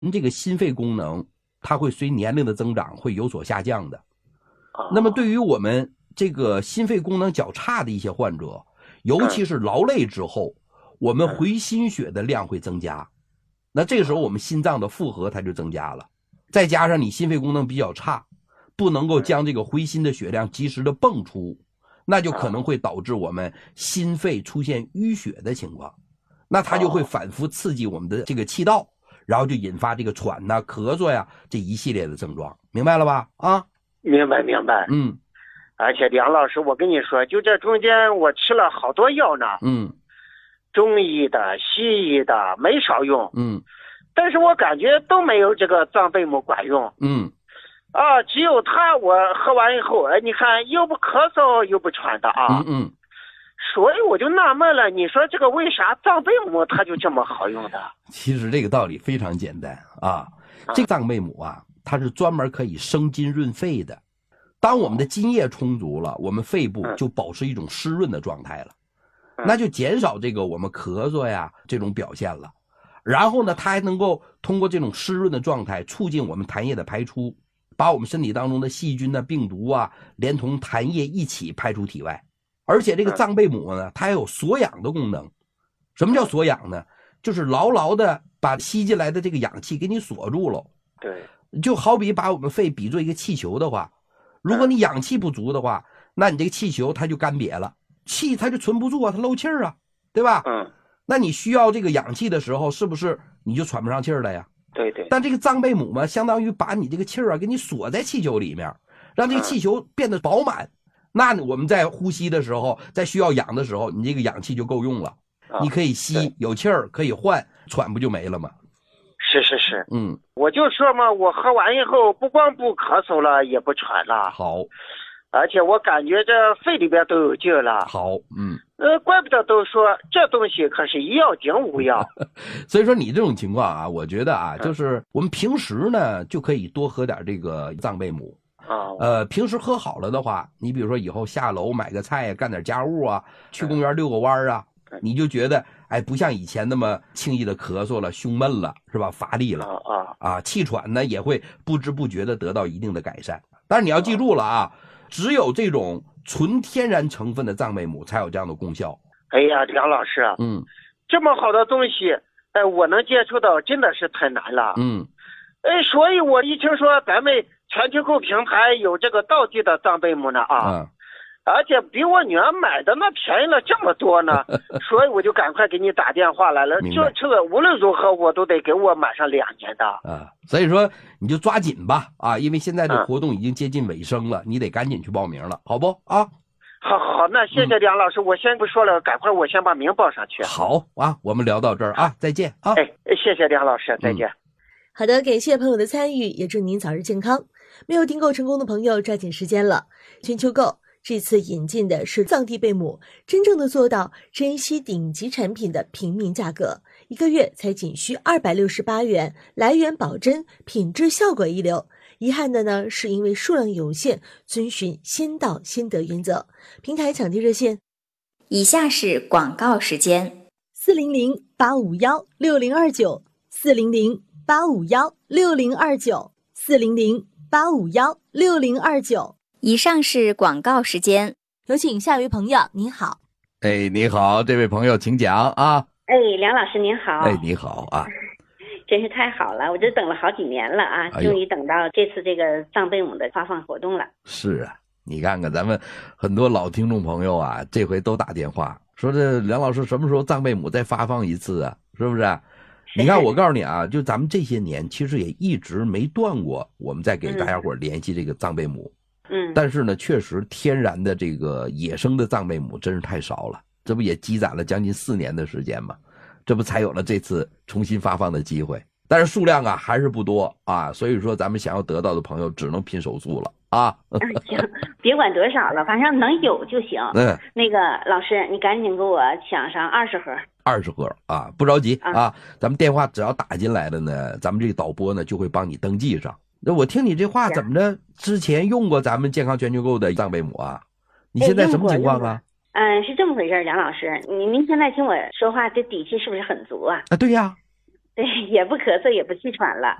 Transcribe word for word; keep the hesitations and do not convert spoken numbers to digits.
这个心肺功能它会随年龄的增长会有所下降的。那么对于我们这个心肺功能较差的一些患者，尤其是劳累之后，我们回心血的量会增加，那这个时候我们心脏的负荷它就增加了，再加上你心肺功能比较差，不能够将这个回心的血量及时的泵出，那就可能会导致我们心肺出现淤血的情况，那它就会反复刺激我们的这个气道，然后就引发这个喘呐、咳嗽呀这一系列的症状，明白了吧？啊， 明白明白。 嗯， 而且梁老师，我跟你说，就这中间我吃了好多药呢， 嗯， 中医的、西医的没少用， 嗯， 但是我感觉都没有这个藏贝母管用， 嗯， 啊，只有它我喝完以后，哎，你看又不咳嗽又不喘的啊， 嗯嗯， 所以我就纳闷了，你说这个为啥藏贝母它就这么好用的？ 其实这个道理非常简单啊，这个藏贝母啊，它是专门可以生津润肺的。当我们的津液充足了，我们肺部就保持一种湿润的状态了，那就减少这个我们咳嗽呀这种表现了。然后呢，它还能够通过这种湿润的状态促进我们痰液的排出，把我们身体当中的细菌啊、病毒啊，连同痰液一起排出体外。而且这个藏贝母呢，它还有锁氧的功能。什么叫锁氧呢？就是牢牢的把吸进来的这个氧气给你锁住了。 对， 就好比把我们肺比作一个气球的话，如果你氧气不足的话，那你这个气球它就干瘪了，气它就存不住啊，它漏气儿啊，对吧？ 嗯， 那你需要这个氧气的时候，是不是你就喘不上气儿了呀？ 对对。 但这个藏贝母嘛，相当于把你这个气儿啊给你锁在气球里面，让这个气球变得饱满。那我们在呼吸的时候，在需要氧的时候，你这个氧气就够用了，你可以吸，有气儿可以换，喘不就没了吗？ 是是是， 嗯， 我就说嘛，我喝完以后不光不咳嗽了，也不喘了。 好， 而且我感觉这肺里边都有劲儿了。 好，嗯， 呃，怪不得都说这东西可是一药顶五药。 所以说你这种情况啊，我觉得啊，就是我们平时呢就可以多喝点这个藏贝母。 哦， 呃，平时喝好了的话，你比如说以后下楼买个菜呀，干点家务啊，去公园遛个弯啊，你就觉得哎，不像以前那么轻易的咳嗽了、胸闷了，是吧？乏力了啊啊，气喘呢也会不知不觉的得到一定的改善。但是你要记住了啊，只有这种纯天然成分的藏贝母才有这样的功效。 哎呀，梁老师， 嗯， 这么好的东西，哎，我能接触到真的是太难了。 嗯， 哎，所以我一听说咱们全球购平台有这个道地的藏贝母呢啊。 嗯， 而且比我女儿买的那便宜了这么多呢，所以我就赶快给你打电话来了。就这个无论如何我都得给我买上两年的啊，所以说你就抓紧吧啊，因为现在的活动已经接近尾声了，嗯、你得赶紧去报名了，好不啊？ 好好好，那谢谢梁老师，嗯、我先不说了，赶快我先把名报上去。 好啊，我们聊到这儿啊，再见啊！ 哎，谢谢梁老师，再见。嗯、 好的，感谢朋友的参与，也祝您早日健康。没有订购成功的朋友，抓紧时间了，全球购。这次引进的是藏地贝母，真正的做到珍稀顶级产品的平民价格，一个月才仅需二百六十八元，来源保真，品质效果一流。遗憾的呢，是因为数量有限，遵循先到先得原则。平台抢地热线： 以下是广告时间： 四零零八五幺六零二九，四零零八五幺六零二九，四零零八五幺六零二九。 以上是广告时间， 有请下一位朋友。您好。 哎，你好，这位朋友请讲啊。 哎，梁老师您好。 哎，你好啊。 真是太好了，我这等了好几年了啊， 哎、 终于等到这次这个藏贝母的发放活动了。 是啊，你看看咱们很多老听众朋友啊，这回都打电话说这梁老师什么时候藏贝母再发放一次啊？是不是？你看我告诉你啊，就咱们这些年其实也一直没断过，我们在给大家伙联系这个藏贝母。 嗯， 但是呢，确实天然的这个野生的藏贝母真是太少了，这不也积攒了将近四年的时间吗？这不才有了这次重新发放的机会，但是数量啊还是不多啊，所以说咱们想要得到的朋友只能拼手速了啊。 行，别管多少了，反正能有就行。 嗯， 那个老师，你赶紧给我抢上二十盒。 二十盒啊，不着急啊，啊咱们电话只要打进来的呢，咱们这个导播呢就会帮你登记上。那我听你这话怎么着？之前用过咱们健康全球购的藏贝母啊？你现在什么情况啊？ 嗯，是这么回事，梁老师，您您现在听我说话，这底气是不是很足啊？ 啊，对呀。 对，也不咳嗽，也不气喘了。